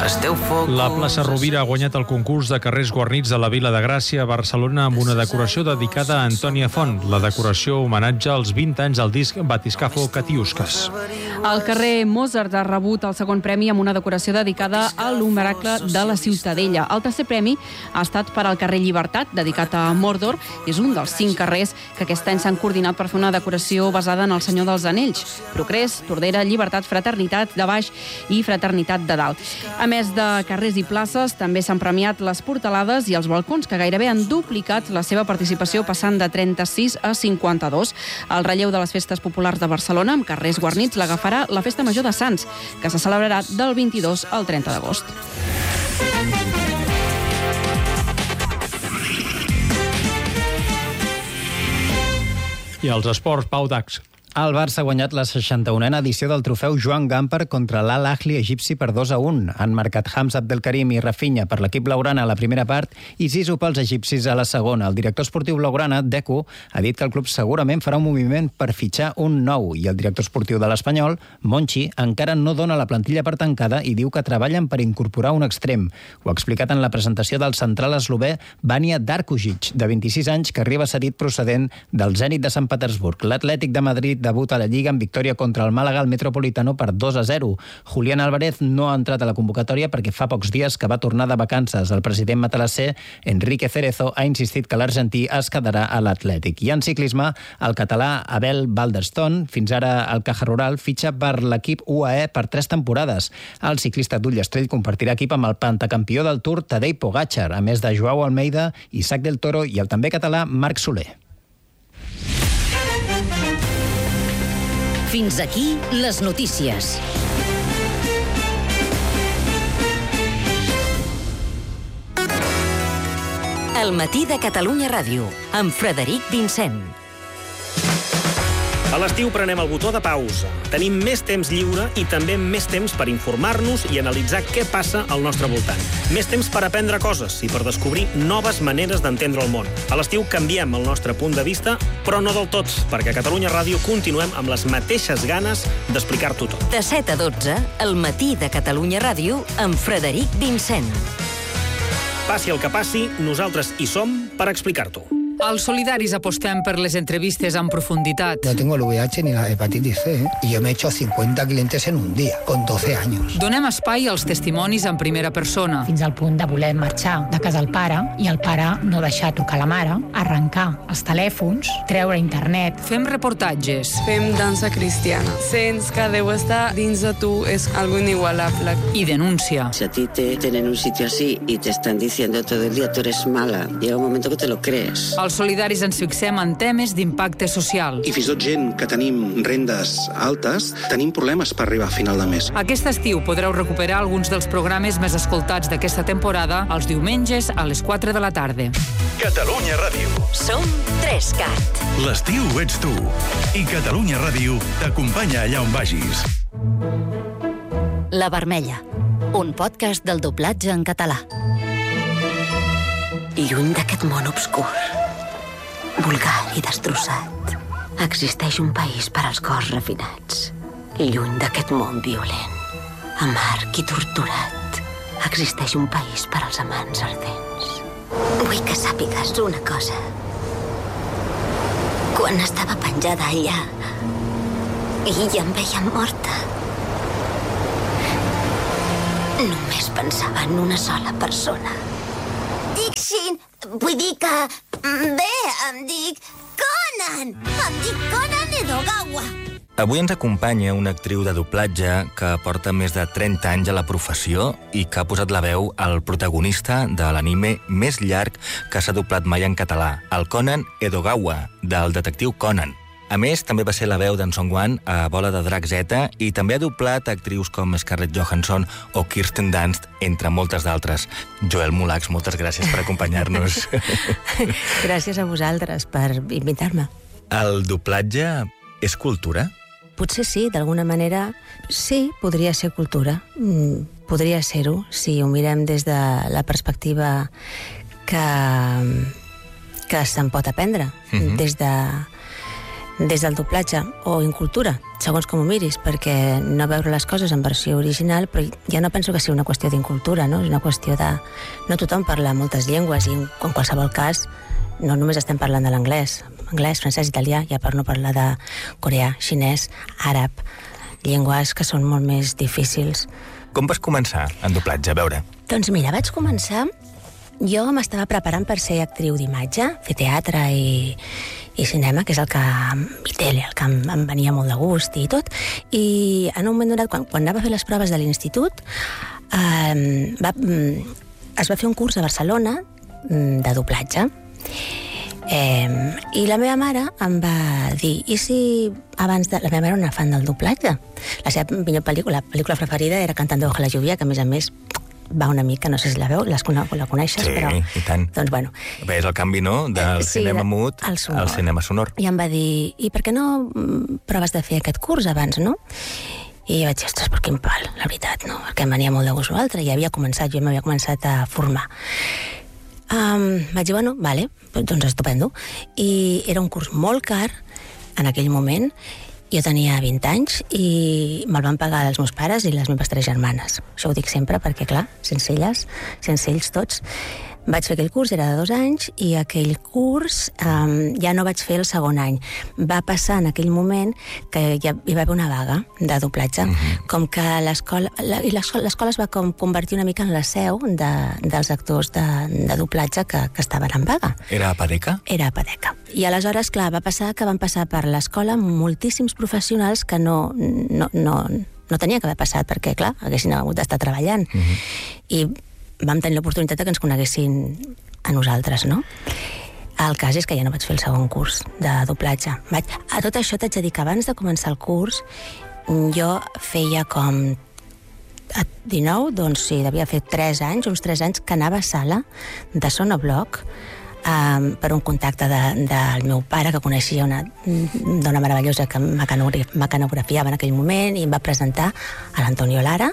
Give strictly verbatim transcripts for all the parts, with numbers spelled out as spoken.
Esteu focus... La plaça Rovira ha guanyat el concurs de carrers guarnits de la Vila de Gràcia a Barcelona amb una decoració dedicada a Antònia Font. La decoració homenatja als vint anys del disc Batiscafo Catiusques. El carrer Mozart ha rebut el segon premi amb una decoració dedicada a l'Oracle de la Ciutadella. El tercer premi ha estat per al carrer Llibertat, dedicat a Mordor. És un dels cinc carrers que aquest any s'han coordinat per fer una decoració basada en el Senyor dels Anells. Progrés, Tordera, Llibertat, Fraternitat de baix i Fraternitat de dalt. A més de carrers i places, també s'han premiat les portalades i els balcons, que gairebé han duplicat la seva participació, passant de trenta-sis a cinquanta-dos. El relleu de les festes populars de Barcelona, amb carrers guarnits, l'agafarà la Festa Major de Sants, que se celebrarà del vint-i-dos al trenta d'agost. I els esports, Pau Dax. El Barça ha guanyat la seixanta-unena edició del trofeu Joan Gamper contra l'Al Ahly egipci per dos a un. Han marcat Hamza Abdelkarim i Rafinha per l'equip blaugrana a la primera part i Zizou pels egipcis a la segona. El director esportiu blaugrana, Deco, ha dit que el club segurament farà un moviment per fitxar un nou i el director esportiu de l'Espanyol, Monchi, encara no dona la plantilla per tancada i diu que treballen per incorporar un extrem. Ho ha explicat en la presentació del central eslové Vanja Darkušić, de vint-i-sis anys, que arriba cedit procedent del Zenit de Sant Petersburg. L'Atlètic de Madrid debut a la Lliga en victòria contra el Màlaga al Metropolitano per dos a zero. Julián Álvarez no ha entrat a la convocatòria perquè fa pocs dies que va tornar de vacances. El president matalasser, Enrique Cerezo, ha insistit que l'argentí es quedarà a l'Atlètic. I en ciclisme, el català Abel Balderston, fins ara el Caja Rural, fitxa per l'equip U A E per tres temporades. El ciclista d'Ullastrell compartirà equip amb el pentacampió del Tour Tadej Pogačar, a més de Joao Almeida, Isaac del Toro i el també català Marc Soler. Fins aquí les notícies. El matí de Catalunya Ràdio, amb Frederic Vincent. A l'estiu prenem el botó de pausa. Tenim més temps lliure i també més temps per informar-nos i analitzar què passa al nostre voltant. Més temps per aprendre coses i per descobrir noves maneres d'entendre el món. A l'estiu canviem el nostre punt de vista, però no del tot, perquè a Catalunya Ràdio continuem amb les mateixes ganes d'explicar-t'ho tot. De set a dotze, el matí de Catalunya Ràdio, amb Frederic Vincent. Passi el que passi, nosaltres hi som per explicar-t'ho. Els solidaris apostem per les entrevistes en profunditat. No tengo el V I H ni la hepatitis C, ¿eh? Y yo me he hecho cincuenta clientes en un día, con doce años. Donem espai als testimonis en primera persona. Fins al punt de voler marxar de casa el pare i el pare no deixar trucar la mare, arrencar els telèfons, treure internet. Fem reportatges. Fem dansa cristiana. Sents que deu estar dins de tu, és algo inigualable. I denúncia. Si a ti te tienen en un sitio así y te están diciendo todo el día tú eres mala, llega un momento que te lo crees. Els solidaris ens fixem en temes d'impacte social. I fins i tot gent que tenim rendes altes, tenim problemes per arribar a final de mes. Aquest estiu podreu recuperar alguns dels programes més escoltats d'aquesta temporada els diumenges a les quatre de la tarda. Catalunya Ràdio. Som Trescat. L'estiu ets tu. I Catalunya Ràdio t'acompanya allà on vagis. La Vermella, un podcast del doblatge en català. Lluny d'aquest món obscur, vulgar i destrossat, existeix un país per als cors refinats. Lluny d'aquest món violent, amarg i torturat, existeix un país per als amants ardents. Vull que sàpigues una cosa. Quan estava penjada allà i em veia morta, només pensava en una sola persona. Dixin, vull dir que... Bé, em dic Conan! Em dic Conan Edogawa! Avui ens acompanya una actriu de doblatge que porta més de trenta anys a la professió i que ha posat la veu al protagonista de l'anime més llarg que s'ha doblat mai en català, el Conan Edogawa, del detectiu Conan. A més, també va ser la veu d'en Song Wan a Bola de Drac Z i també ha doblat actrius com Scarlett Johansson o Kirsten Dunst, entre moltes d'altres. Joel Mulax, moltes gràcies per acompanyar-nos. Gràcies a vosaltres per invitar-me. El doblatge és cultura? Potser sí, d'alguna manera sí, podria ser cultura. Podria ser-ho, si ho mirem des de la perspectiva que, que se'n pot aprendre. Uh-huh. Des de... des del doblatge o incultura, segons com ho miris, perquè no veure les coses en versió original, però ja no penso que sigui una qüestió d'incultura, no? És una qüestió de... No tothom parla moltes llengües i en qualsevol cas no només estem parlant de l'anglès, anglès, francès, italià, ja per no parlar de coreà, xinès, àrab, llengües que són molt més difícils. Com vas començar en doblatge? A veure. Doncs mira, vaig començar... Jo m'estava preparant per ser actriu d'imatge, fer teatre i, i cinema, que és el que... i tele, el que em, em venia molt de gust i tot. I en un moment donat, quan, quan anava a fer les proves de l'institut, eh, va, es va fer un curs a Barcelona de doblatge. Eh, I la meva mare em va dir, i si abans de... La meva mare era una fan del doblatge. La seva millor pel·lícula, la pel·lícula preferida era Cantando bajo la lluvia, que a més a més va una mica, no sé si la veu, la coneixes, sí, però... Sí, i tant. Doncs, bueno... Bé, és el canvi, no?, del sí, cinema de, mut al, al cinema sonor. I em va dir, i per què no proves de fer aquest curs abans, no? I vaig dir, ostres, per quin pal, la veritat, no? Perquè em venia molt de gust l'altre, i havia començat, jo m'havia començat a formar. Um, vaig dir, bueno, vale, doncs estupendo. I era un curs molt car, en aquell moment. Jo tenia vint anys i me'l van pagar els meus pares i les meves tres germanes. Això ho dic sempre perquè, clar, sense elles, sense ells tots, vaig fer aquell curs, era de dos anys, i aquell curs um, ja no vaig fer el segon any. Va passar en aquell moment que ja hi va haver una vaga de doblatge, mm-hmm. com que l'escola... La, I l'escola es va com convertir una mica en la seu de, dels actors de, de doblatge que, que estaven en vaga. Era a Padeca? Era a Padeca. I aleshores, clar, va passar que van passar per l'escola moltíssims professionals que no, no, no, no tenia que haver passat, perquè, clar, haguessin hagut d'estar treballant. Mm-hmm. I vam tenir l'oportunitat que ens coneguessin a nosaltres, no? El cas és que ja no vaig fer el segon curs de doblatge. Vaig... A tot això t'haig de dir que abans de començar el curs jo feia com a dinou, doncs sí, devia fer tres anys, uns tres anys, que anava a sala de Sonobloc um, per un contacte de, del meu pare, que coneixia una dona meravellosa que mecanografiava en aquell moment, i em va presentar a l'Antonio Lara,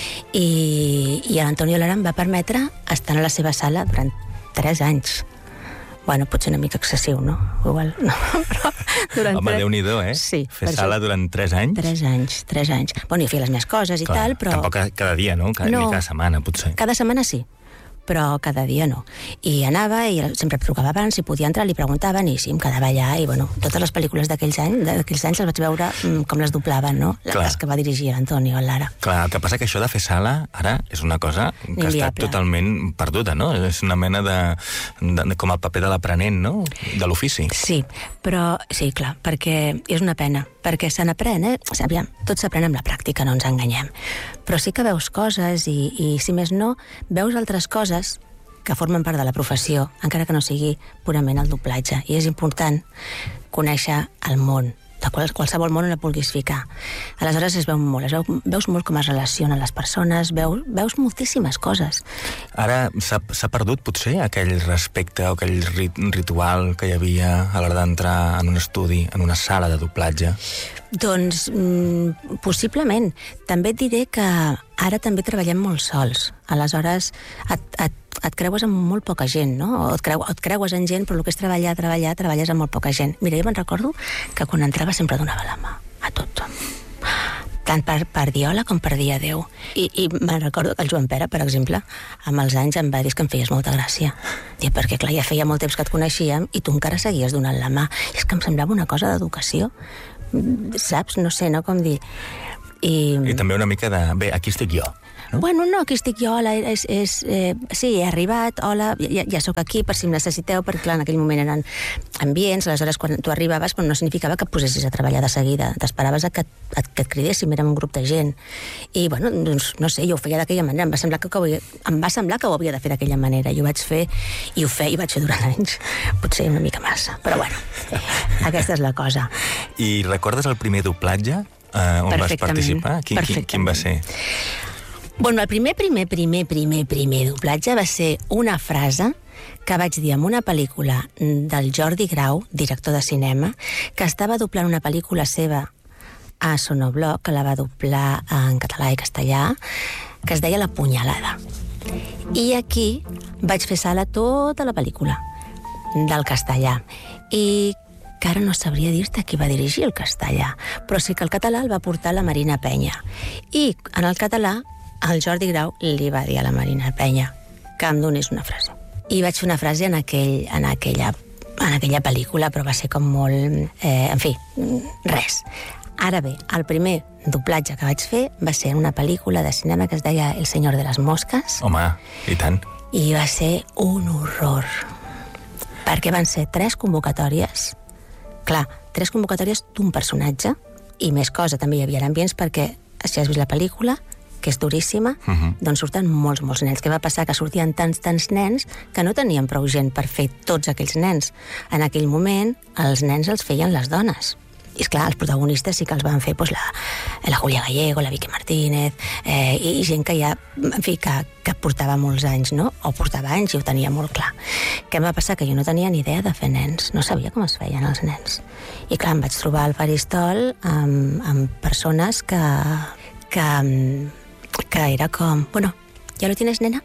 i, i l'Antonio Lara em va permetre estar a la seva sala durant tres anys. Bueno, potser una mica excessiu, no? Igual, no, però durant Home, tres... Déu-n'hi-do, eh? Sí. Fer sala això... durant tres anys? Tres anys, tres anys. Bueno, jo feia les meves coses i Clar, tal, però... Tampoc cada dia, no? Cada, no? Ni cada setmana, potser. Cada setmana sí, però cada dia no. I anava, i sempre trucava abans, si podia entrar, li preguntaven, i sí, em quedava allà, i bueno, totes les pel·lícules d'aquells anys, d'aquells anys les vaig veure com les doblaven, no? Clar. Les que va dirigir l'Antonio, el Lara. Clar, el que passa que això de fer sala, ara, és una cosa que Inviable. ha estat totalment perduda, no? És una mena de... de, de com el paper de l'aprenent, no?, de l'ofici. Sí, però, sí, clar, perquè és una pena, perquè se n'aprèn, eh? Aviam, tot s'aprèn amb la pràctica, no ens enganyem. Però sí que veus coses i, i si més no, veus altres coses que formen part de la professió, encara que no sigui purament el doblatge. I és important conèixer el món, de qual, qualsevol món on et vulguis ficar. Aleshores es veu molt, es veu, veus molt com es relacionen les persones, veus, veus moltíssimes coses. Ara s'ha perdut potser aquell respecte o aquell rit, ritual que hi havia a l'hora d'entrar en un estudi, en una sala de doblatge? Doncs mm, possiblement. També et diré que ara també treballem molt sols. Aleshores et, et, et creues amb molt poca gent, no? O et, creu, et creues en gent, però el que és treballar, treballar, treballes amb molt poca gent. Mira, jo me'n recordo que quan entrava sempre donava la mà a tothom. Tant per, per dir hola com per dir adéu. I, i me'n recordo que el Joan Pere, per exemple, amb els anys em va dir que em feies molta gràcia. Diu, perquè clar, ja feia molt temps que et coneixíem i tu encara seguies donant la mà. I és que em semblava una cosa d'educació. Saps? No sé, no com dir... I... I també una mica de... Bé, aquí estic jo. No? Bueno, no, aquí estic jo, hola, és, és, eh, sí, he arribat, hola, ja, ja sóc aquí per si em necessiteu, perquè clar, en aquell moment eren ambients, aleshores quan tu arribaves però no significava que et posessis a treballar de seguida, t'esperaves a que, a, que et cridéssim, érem un grup de gent, i bueno, doncs, no sé, jo ho feia d'aquella manera, em va semblar que, que ho, em va semblar que ho havia de fer d'aquella manera, i ho vaig fer, i ho feia, i vaig fer durant anys, potser una mica massa, però bueno, aquesta és la cosa. I recordes el primer doblatge eh, on vas participar? Quin, quin, quin va ser? Bueno, el primer, primer, primer, primer, primer doblatge va ser una frase que vaig dir en una pel·lícula del Jordi Grau, director de cinema, que estava doblant una pel·lícula seva a Sonobloc, que la va doblar en català i castellà, que es deia La punyalada. I aquí vaig fer sala tota la pel·lícula, del castellà. I que ara no sabria dir-te qui va dirigir el castellà, però sí que el català el va portar la Marina Penya. I en el català, el Jordi Grau li va dir a la Marina Penya que em donés una frase. I vaig fer una frase en, aquell, en, aquella, en aquella pel·lícula, però va ser com molt... Eh, en fi, res. Ara bé, el primer doblatge que vaig fer va ser una pel·lícula de cinema que es deia El senyor de les mosques. Home, i tant. I va ser un horror. Perquè van ser tres convocatòries. Clar, tres convocatòries d'un personatge i més cosa, també hi havia ambients perquè, si has vist la pel·lícula, que és duríssima, uh-huh. doncs surten molts, molts nens. Què va passar? Que sortien tants, tants nens que no tenien prou gent per fer tots aquells nens. En aquell moment, els nens els feien les dones. I, esclar, els protagonistes sí que els van fer doncs, la, la Julia Gallego, la Vicky Martínez, eh, i, i gent que ja, en fi, que, que portava molts anys, no? O portava anys i ho tenia molt clar. Què em va passar? Que jo no tenia ni idea de fer nens. No sabia com es feien els nens. I, clar, em vaig trobar al faristol amb, amb persones que... que que era com, bueno, ¿ya lo tienes, nena?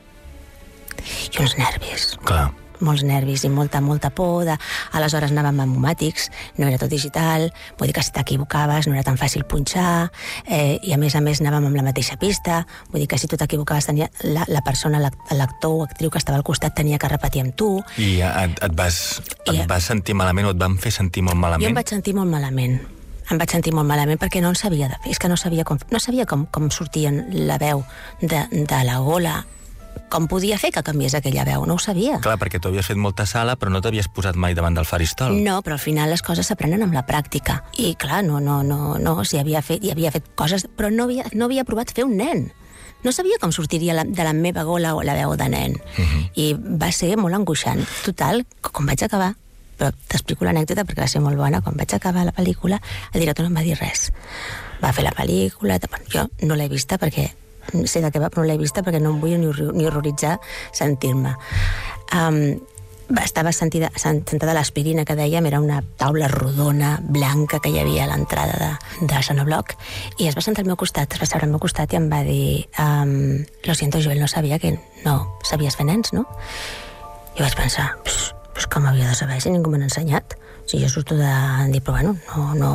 I uns nervis. Clar. Molts nervis i molta, molta por. De... Aleshores anàvem amb pneumàtics, no era tot digital, vull dir que si t'equivocaves no era tan fàcil punxar, eh, i a més a més anàvem amb la mateixa pista, vull dir que si tu t'equivocaves tenia la, la persona, l'actor o actriu que estava al costat tenia que repetir amb tu. I et, et, vas, et I, vas sentir malament o et van fer sentir molt malament? Jo em vaig sentir molt malament. Em vaig sentir molt malament perquè no en sabia de fer. És que no sabia com, no sabia com, com sortien la veu de, de la gola, com podia fer que canviés aquella veu, no ho sabia. Clar, perquè tu havies fet molta sala, però no t'havies posat mai davant del faristol. No, però al final les coses s'aprenen amb la pràctica. I clar, no, no, no, no, si havia fet, hi havia fet coses, però no havia, no havia provat fer un nen. No sabia com sortiria la, de la meva gola o la veu de nen. Uh-huh. I va ser molt angoixant. Total, com vaig acabar, però t'explico l'anècdota perquè va ser molt bona. Quan vaig acabar la pel·lícula, el director no em va dir res. Va fer la pel·lícula, jo no l'he vista perquè sé de què va, però no l'he vista perquè no em vull ni, ni horroritzar sentir-me. Um, estava sentida, sentada a l'aspirina que dèiem, era una taula rodona, blanca, que hi havia a l'entrada de, de Sonobloc, i es va sentar al meu costat, es va seure al meu costat i em va dir um, lo siento, Joel, no sabia que no sabies fer nens, no? I vaig pensar, pss, pues com havia de saber si ningú m'ha ensenyat? Si jo surto de dir, però bueno, no, no,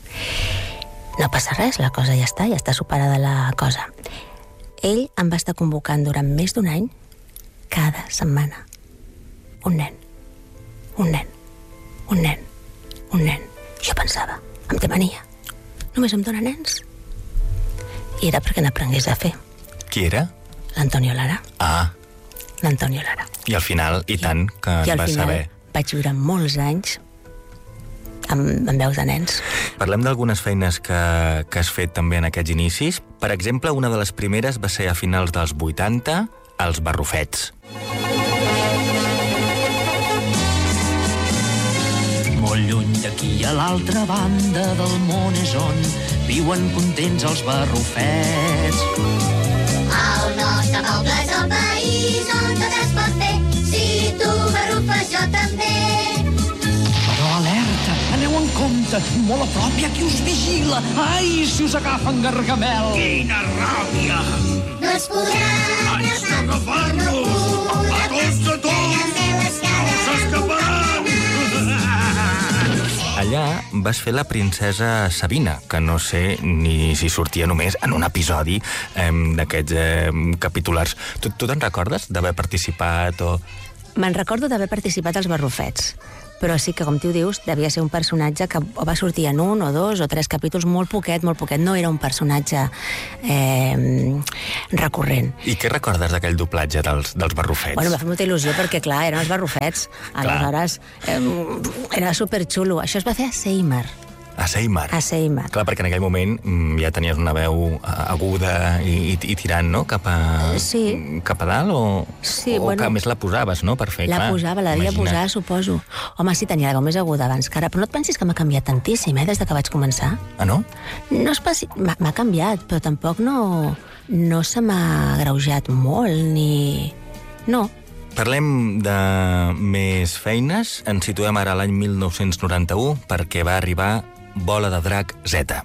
no passa res, la cosa ja està, ja està superada la cosa. Ell em va estar convocant durant més d'un any, cada setmana, un nen, un nen, un nen, un nen. Jo pensava, em té mania, només em dóna nens. I era perquè n'aprengués a fer. Qui era? L'Antonio Lara. Ah. L'Antonio Lara. I al final, i tant, que I vas saber. I al final vaig viure molts anys amb, amb veus de nens. Parlem d'algunes feines que, que has fet també en aquests inicis. Per exemple, una de les primeres va ser a finals dels vuitanta, Els Barrufets. Molt lluny d'aquí, a l'altra banda del món és on viuen contents els barrufets. El nostre poble és el país on tot es pot fer. Si tu barrufes, jo també. Però alerta, aneu en compte, molt a prop hi ha qui us vigila. Ai, si us agafen Gargamel! Quina ràbia! No es podran agafar-nos, a tots a tots, s'escaparan! Allà vas fer la princesa Sabina, que no sé ni si sortia només en un episodi eh, d'aquests eh, capitulars. Tu, tu te'n recordes d'haver participat o...? Me'n recordo d'haver participat als Barrufets, però sí que, com tu dius, devia ser un personatge que o va sortir en un o dos o tres capítols, molt poquet, molt poquet. No era un personatge eh, recurrent. I què recordes d'aquell doblatge dels, dels Barrufets? Bueno, em va fer molta il·lusió perquè, clar, eren els Barrufets. Aleshores, eh, era superxulo. Això es va fer a Seymour. A Seymour. A Seymour. Clar, perquè en aquell moment ja tenies una veu aguda i, i, i tirant, no?, cap a, sí. cap a dalt, o, sí, o bueno, que a més la posaves, no?, per fer, la clar. La posava, la devia posar, suposo. Home, sí, tenia la veu més aguda abans que ara, però no et pensis que m'ha canviat tantíssim, eh, des de que vaig començar. Ah, no? No és pas... M'ha canviat, però tampoc no, no se m'ha greujat molt, ni... No. Parlem de més feines. Ens situem ara a l'any mil nou-cents noranta-u perquè va arribar Bola de Drac Z.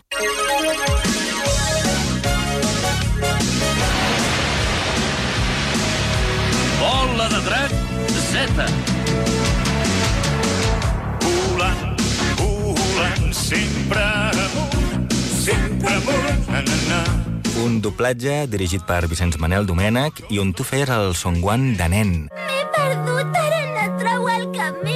Bola de Drac Z. Volant, un doblatge dirigit per Vicenç Manel Domènech i on tu feies el Son Juan de nen. M'he perdut, ara no trobo el camí.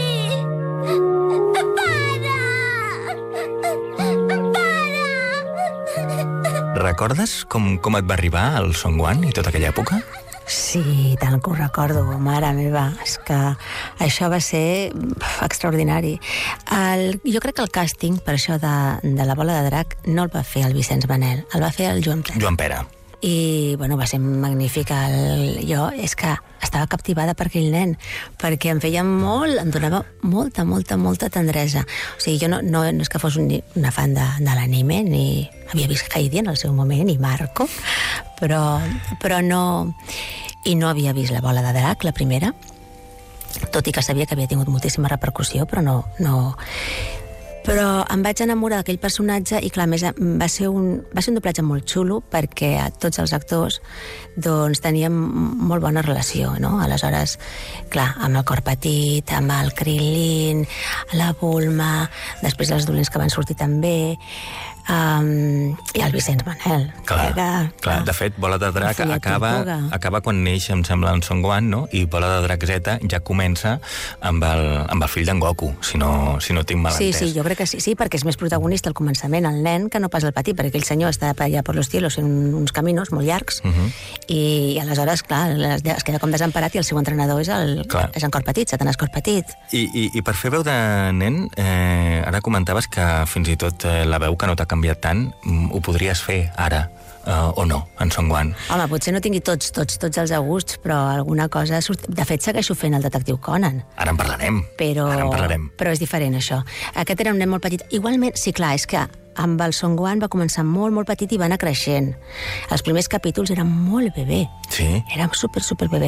Recordes com, com et va arribar el Son Juan i tota aquella època? Sí, tant que ho recordo, mare meva. És que això va ser uf, extraordinari. El, jo crec que el càsting per això de, de la bola de drac no el va fer el Vicenç Manel, el va fer el Joan Pera. Joan Pera. I, bueno, va ser magnífic. El, jo és que estava captivada per aquell nen, perquè em feia molt, em donava molta, molta, molta tendresa. O sigui, jo no, no, no és que fos un, una fan de, de l'anime, ni havia vist Heidi en el seu moment, i Marco, però, però no... I no havia vist la bola de drac, la primera, tot i que sabia que havia tingut moltíssima repercussió, però no... no... Però em vaig enamorar d'aquell personatge i, clar, més, va ser un, va ser un doblatge molt xulo perquè tots els actors doncs, teníem molt bona relació, no? Aleshores, clar, amb el Cor Petit, amb el Krilin, la Bulma, després els dolents que van sortir també, um, i el Vicenç Manel. Clar, era, clar. clar. De fet, Bola de Drac acaba, acaba quan neix, em sembla, en Son Gohan, no? I Bola de Drac Z ja comença amb el, amb el fill d'en Goku, si no, si no tinc mal sí, entès. Sí, jo crec que sí, sí, perquè és més protagonista al començament el nen que no pas el petit, perquè aquell senyor està allà per los cielos en uns caminos molt llargs, uh -huh. i aleshores, clar, es queda com desemparat i el seu entrenador és, el, és en Cor Petit, Satanàs Cor Petit. I, i, I per fer veu de nen, eh, ara comentaves que fins i tot eh, la veu que no t'ha canviat tant, ho podries fer ara. Uh, o no, en Son Gohan. Home, potser no tingui tots, tots, tots els agusts, però alguna cosa... Surt... De fet, segueixo fent el detectiu Conan. Ara en parlarem. Però... Ara en parlarem. Però és diferent, això. Aquest era un nen molt petit. Igualment, sí, clar, és que amb el Son Gohan va començar molt, molt petit i va anar creixent. Els primers capítols eren molt bebè. Sí? Era super, super bebè.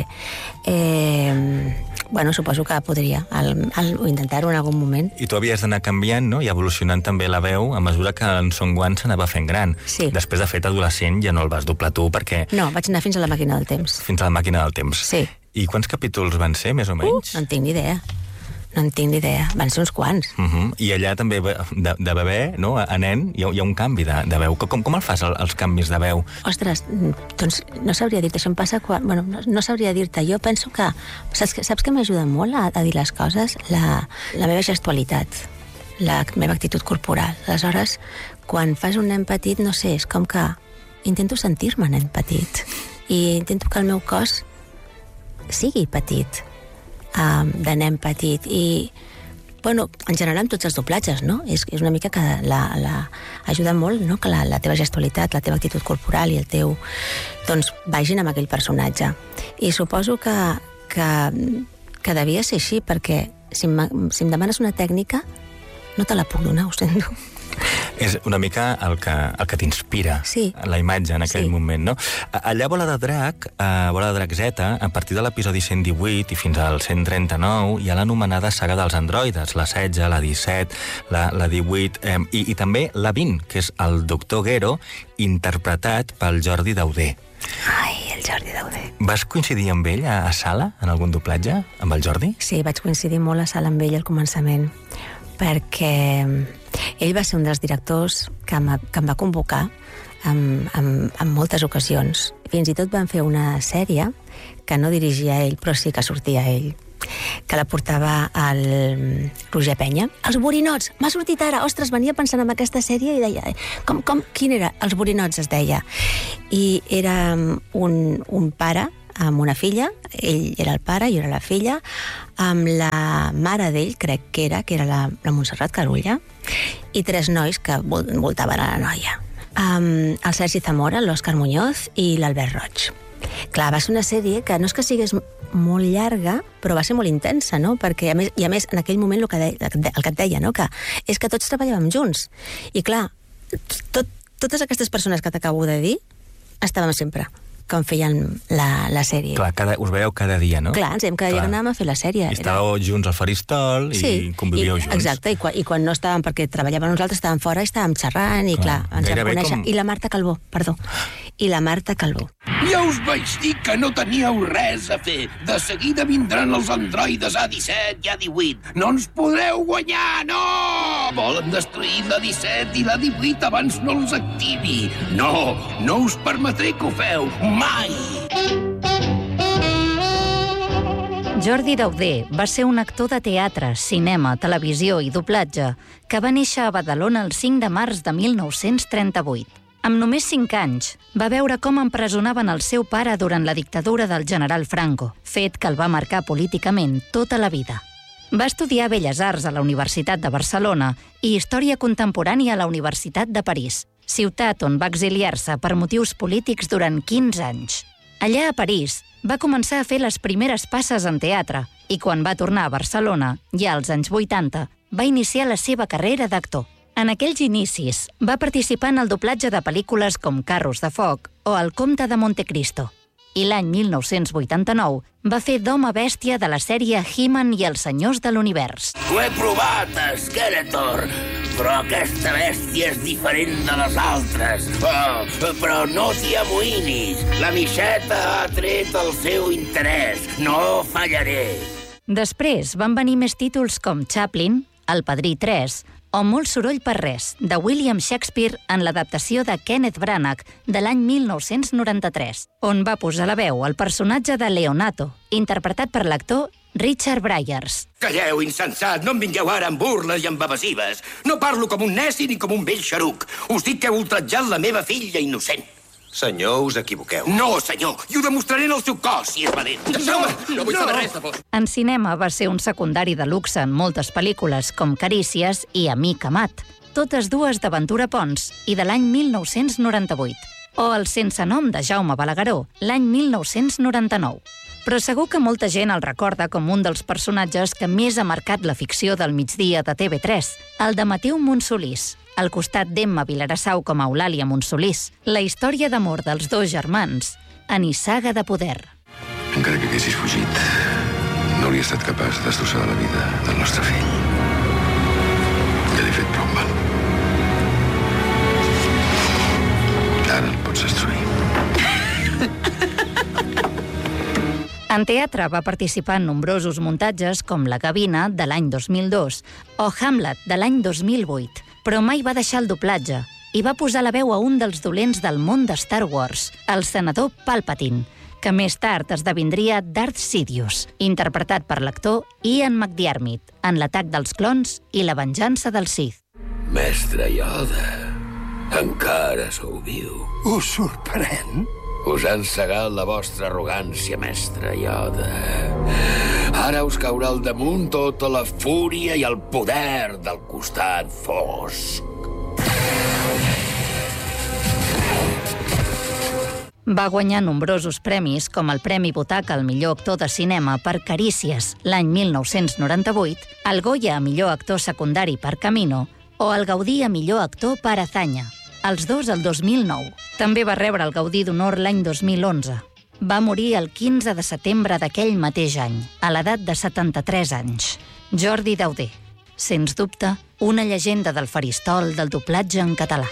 Eh... Bueno, suposo que podria el, el, intentar-ho en algun moment. I tu havies d'anar canviant, no?, i evolucionant també la veu a mesura que en Son Gohan s'anava fent gran. Sí. Després, de fet, adolescent ja no el vas doblar tu perquè... No, vaig anar fins a la màquina del temps. Fins a la màquina del temps. Sí. I quants capítols van ser, més o menys? Uh, no en tinc ni idea. No en tinc ni idea. Van ser uns quants. Uh -huh. I allà també, de, de bebè, no?, a nen, hi ha, hi ha un canvi de, de veu. Com, com el fas, el, els canvis de veu? Ostres, doncs no sabria dir-te. Això em passa quan... Bueno, no, no sabria dir-te. Jo penso que... Saps, saps que m'ajuda molt a, a dir les coses? La, la meva gestualitat, la meva actitud corporal. Aleshores, quan fas un nen petit, no sé, és com que intento sentir-me nen petit. I intento que el meu cos sigui petit. Um, de nen petit i, bueno, en general amb tots els doblatges, no? És, és una mica que la, la, ajuda molt, no?, que la, la teva gestualitat, la teva actitud corporal i el teu, doncs, vagin amb aquell personatge. I suposo que, que, que devia ser així, perquè si em, si em demanes una tècnica no te la puc donar, ho sento. És una mica el que, el que t'inspira, sí. La imatge en aquell sí. moment, no? Allà Bola de Drac, a Bola de Drac Z, a partir de l'episodi cent divuit i fins al cent trenta-nou, hi ha l'anomenada saga dels androides, la setze, la disset, la, la divuit, eh, i, i també la vint, que és el doctor Gero, interpretat pel Jordi Dauder. Ai, el Jordi Dauder. Vas coincidir amb ell a, a sala, en algun doblatge, amb el Jordi? Sí, vaig coincidir molt a sala amb ell al començament, perquè ell va ser un dels directors que em, que em va convocar en, en, en moltes ocasions. Fins i tot van fer una sèrie que no dirigia ell, però sí que sortia ell, que la portava el Roger Penya. Els borinots, m'ha sortit ara, ostres, venia pensant en aquesta sèrie i deia, com, com, quin era? Els borinots es deia. I era un, un pare amb una filla, ell era el pare, jo era la filla, amb la mare d'ell, crec que era, que era la, la Montserrat Carulla, i tres nois que voltaven a la noia. Um, el Sergi Zamora, l'Òscar Muñoz i l'Albert Roig. Clar, va ser una sèrie que no és que sigués molt llarga, però va ser molt intensa, no? Perquè, a més, i a més, en aquell moment el que, de, el que et deia, no?, que és que tots treballàvem junts. I clar, tot, totes aquestes persones que t'acabo de dir estàvem sempre com feien la, la sèrie. Clar, cada, us veieu cada dia, no? Clar, ens hem cada dia que anàvem a fer la sèrie. I estàveu Era... junts al faristol i sí, convivíeu i, junts. Exacte, i quan, i quan no estàvem, perquè treballàvem nosaltres, estàvem fora i estàvem xerrant, i clar, clar ens vam conèixer. Com... I la Marta Calvó, perdó. I la Marta Calvó. Ja us vaig dir que no teníeu res a fer. De seguida vindran els androides A disset i A divuit. No ens podreu guanyar, no! Volen destruir l'A disset i l'A divuit abans no els activi. No, no us permetré que ho feu, mai! Jordi Dauder va ser un actor de teatre, cinema, televisió i doblatge que va néixer a Badalona el cinc de març de mil nou-cents trenta-vuit. Amb només cinc anys, va veure com empresonaven el seu pare durant la dictadura del general Franco, fet que el va marcar políticament tota la vida. Va estudiar Belles Arts a la Universitat de Barcelona i Història Contemporània a la Universitat de París, ciutat on va exiliar-se per motius polítics durant quinze anys. Allà a París, va començar a fer les primeres passes en teatre i quan va tornar a Barcelona, ja als anys vuitanta, va iniciar la seva carrera d'actor. En aquells inicis, va participar en el doblatge de pel·lícules com Carros de foc o El comte de Montecristo. I l'any mil nou-cents vuitanta-nou va fer d'home bèstia de la sèrie He-Man i els senyors de l'univers. Ho he provat, Skeletor, però aquesta bèstia és diferent de les altres. Oh, però no t'hi amoïnis. La mixeta ha tret el seu interès. No fallaré. Després van venir més títols com Chaplin, El padrí tres o Molt soroll per res, de William Shakespeare en l'adaptació de Kenneth Branagh de l'any mil nou-cents noranta-tres, on va posar la veu al personatge de Leonato, interpretat per l'actor Richard Briers. Calleu, insensat, no em vingueu ara amb burles i amb evasives. No parlo com un neci ni com un vell xaruc. Us dic que heu ultratjat la meva filla innocent. Senyor, us equivoqueu. No, senyor, i ho demostraré en el seu cos, si és valent. Deixeu-me, no vull saber res de vos. En cinema va ser un secundari de luxe en moltes pel·lícules com Carícies i Amic amat, totes dues d'Aventura Pons i de l'any mil nou-cents noranta-vuit, o El sense nom de Jaume Balagueró, l'any mil nou-cents noranta-nou. Però segur que molta gent el recorda com un dels personatges que més ha marcat la ficció del migdia de T V tres, el de Mateu Monsolís, al costat d'Emma Vilarassau com a Eulàlia Monsolís, la història d'amor dels dos germans, a Nissaga de poder. Encara que haguessis fugit, no hauria estat capaç de destrossar la vida del nostre fill. Ja l'he fet prou mal. Ara el pots destruir. En teatre va participar en nombrosos muntatges com La Gavina, de l'any dos mil dos, o Hamlet, de l'any dos mil vuit, però mai va deixar el doblatge i va posar la veu a un dels dolents del món de Star Wars, el senador Palpatine, que més tard esdevindria Darth Sidious, interpretat per l'actor Ian McDiarmid en L'atac dels clons i La venjança del Sith. Mestre Yoda, encara sou viu. Us sorprèn? Us han cegat la vostra arrogància, mestre Yoda. Ara us caurà al damunt tota la fúria i el poder del costat fosc. Va guanyar nombrosos premis, com el Premi Butaca al millor actor de cinema per Carícies, l'any mil nou-cents noranta-vuit, el Goya a millor actor secundari per Camino o el Gaudí a millor actor per Azanya, els dos el dos mil nou. També va rebre el Gaudí d'Honor l'any dos mil onze. Va morir el quinze de setembre d'aquell mateix any, a l'edat de setanta-tres anys. Jordi Dauder, sens dubte, una llegenda del faristol del doblatge en català.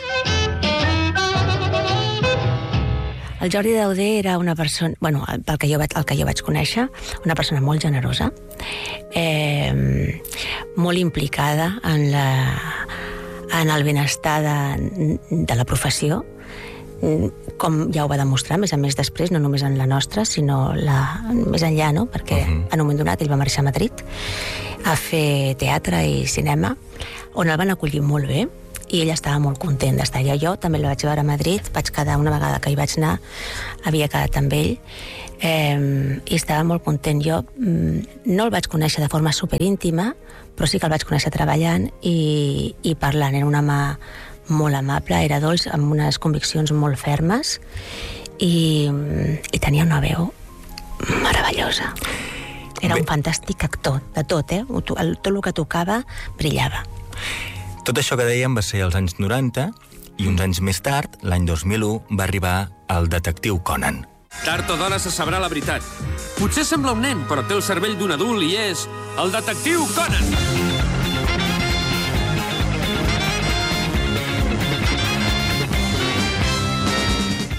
El Jordi Dauder era una persona, bueno, pel que jo vaig, el que jo vaig conèixer, una persona molt generosa, eh, molt implicada en, la, en el benestar de, de la professió, com ja ho va demostrar, més a més després, no només en la nostra, sinó la, més enllà, no? Perquè uh-huh. en un moment donat ell va marxar a Madrid a fer teatre i cinema, on el van acollir molt bé, i ell estava molt content d'estar allà. Jo també el vaig veure a Madrid, vaig quedar una vegada que hi vaig anar, havia quedat amb ell, eh, i estava molt content. Jo no el vaig conèixer de forma superíntima, però sí que el vaig conèixer treballant i, i parlant. Era un home molt amable, era dolç, amb unes conviccions molt fermes, i, i tenia una veu meravellosa. Era un fantàstic actor, de tot, eh? Tot el que tocava brillava. Tot això que dèiem va ser als anys noranta i uns anys més tard, l'any dos mil u, va arribar el detectiu Conan. Tard o d'hora se sabrà la veritat. Potser sembla un nen, però té el cervell d'un adult i és el detectiu Conan.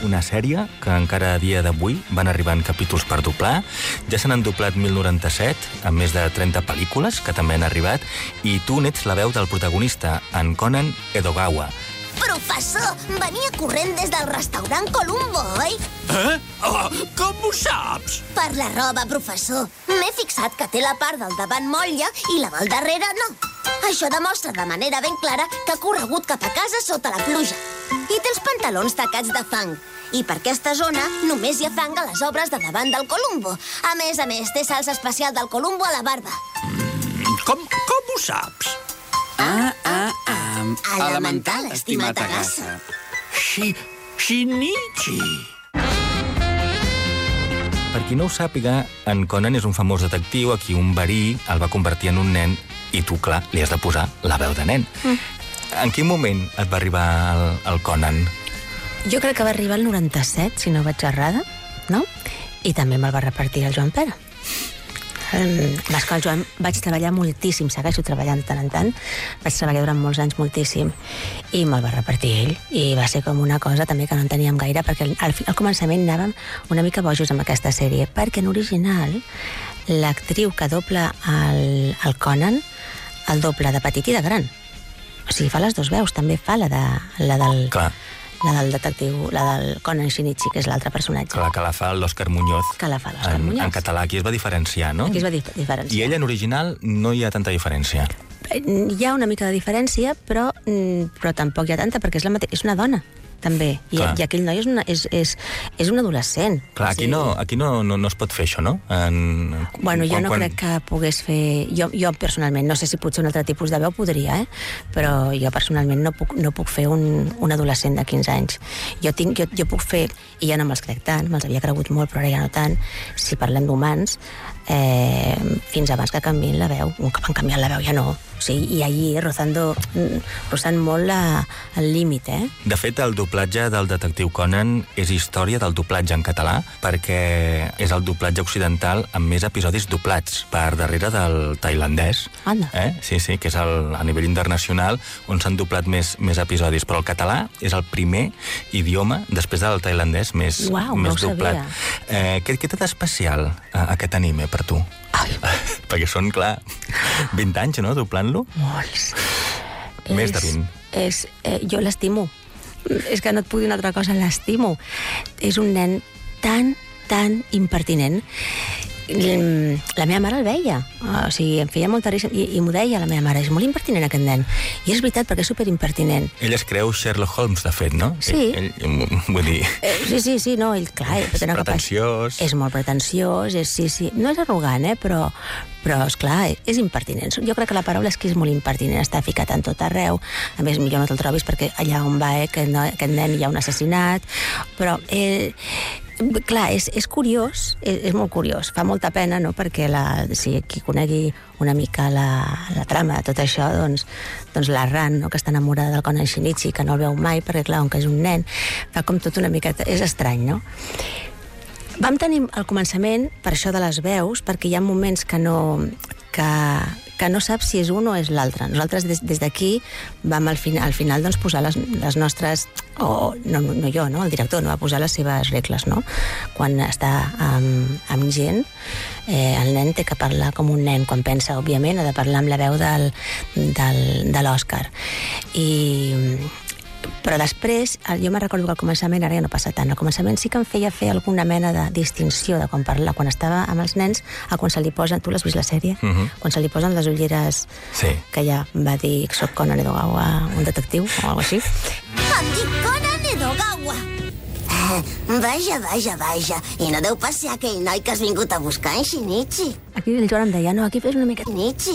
una sèrie que encara a dia d'avui van arribant capítols per doblar. Ja se n'han doblat mil noranta-set, amb més de trenta pel·lícules que també han arribat, i tu n'ets la veu del protagonista, en Conan Edogawa. Professor, venia corrent des del restaurant Columbo, oi? Eh? Oh, com ho saps? Per la roba, professor. M'he fixat que té la part del davant motlla i la del darrere no. Això demostra de manera ben clara que ha corregut cap a casa sota la pluja. I té els pantalons tacats de fang. I per aquesta zona només hi ha fang a les obres de davant del Columbo. A més a més, té salsa especial del Columbo a la barba. Mm, com, com ho saps? Ah, ah, ah. Elemental, estimat Agassa. Shi... Shinichi. Per qui no ho sàpiga, en Conan és un famós detectiu a qui un verí el va convertir en un nen i tu, clar, li has de posar la veu de nen. Mm. En quin moment et va arribar el, el Conan? Jo crec que va arribar el noranta-set, si no vaig errada, no? I també me'l va repartir el Joan Pere. Vas que el Joan vaig treballar moltíssim, segueixo treballant de tant en tant, vaig treballar durant molts anys moltíssim, i me'l va repartir ell, i va ser com una cosa també que no enteníem gaire, perquè al, al començament anàvem una mica bojos amb aquesta sèrie, perquè en original l'actriu que dobla el, el Conan el doble de petit i de gran. O sigui, fa les dues veus, també fa la, de, la del... Clar. La del detectiu, la del Conan Shinichi, que és l'altre personatge. Clar, que la fa l'Òscar Muñoz. Que la fa l'Òscar en, Muñoz. En català aquí es va diferenciar, no? Aquí es va dif diferenciar. I ell en original no hi ha tanta diferència. Hi ha una mica de diferència, però, però tampoc hi ha tanta, perquè és, la és una dona, també. I, i aquell noi és, una, és, és, és un adolescent. Clar, aquí, sí. no, aquí no, no, no es pot fer això, no? En... Bueno, jo quan, no quan... crec que pogués fer... Jo, jo personalment, no sé si potser un altre tipus de veu podria, eh? Però jo personalment no puc, no puc fer un, un adolescent de quinze anys. Jo, tinc, jo, jo puc fer, i ja no me'ls crec tant, me'ls havia cregut molt, però ara ja no tant, si parlem d'humans, eh, fins abans que canviïn la veu. Un cop han canviat la veu ja no. O sigui, i allí rozando, rozant molt la, el límit, eh? De fet, el doblatge del detectiu Conan és història del doblatge en català, perquè és el doblatge occidental amb més episodis doblats, per darrere del tailandès. Anda. Eh? Sí, sí, que és el, a nivell internacional on s'han doblat més, més episodis. Però el català és el primer idioma, després del tailandès, més, Uau, més no doblat. Eh, què, què té d'especial eh, aquest anime per tu? Ai. Perquè són, clar, vint anys, no?, doblant-lo? Molts. Més és, de vint. És, eh, jo l'estimo. És que no et puc dir una altra cosa, l'estimo. És un nen tan, tan impertinent. La meva mare el veia, o sigui, em feia molta risa, i, i m'ho deia la meva mare, és molt impertinent aquest nen. I és veritat, perquè és superimpertinent. Ell es creu Sherlock Holmes, de fet, no? Sí. Ell, ell, vull dir... Eh, sí, sí, sí, no, ell, clar... És pretensiós. És molt pretensiós, és, sí, sí. No és arrogant, eh, però... Però, esclar, és impertinent. Jo crec que la paraula és que és molt impertinent, està ficat en tot arreu. A més, millor no te'l trobis perquè allà on va, eh, que no, aquest nen hi ha un assassinat. Però, eh, clar, és, és curiós, és, és molt curiós. Fa molta pena, no?, perquè la, si qui conegui una mica la, la trama de tot això, doncs, doncs la Ran, no?, que està enamorada del Conan Shinichi, que no el veu mai, perquè, clar, on que és un nen, fa com tot una miqueta... És estrany, no? Vam tenir al començament, per això de les veus, perquè hi ha moments que no, que, que no saps si és un o és l'altre. Nosaltres des, des d'aquí vam al, fin, al final doncs, posar les, les nostres... O no, no jo, no? El director no va posar les seves regles, no? Quan està amb, amb gent, eh, el nen té que parlar com un nen. Quan pensa, òbviament, ha de parlar amb la veu del, del, de l'Òscar. I... Però després, jo me'n recordo que al començament, ara ja no passa tant, al començament sí que em feia fer alguna mena de distinció de quan parlar, quan estava amb els nens, a quan se li posen, tu l'has vist la sèrie? Uh -huh. Quan se li posen les ulleres, sí, que ja va dir, soc Conan Edogawa, un detectiu, o alguna cosa així. Em dic Conan Edogawa. Uh, vaja, vaja, vaja. I no deu passar aquell noi que has vingut a buscar en Shinichi. Aquí el Joan em deia, no, aquí fes una mica... Shinichi.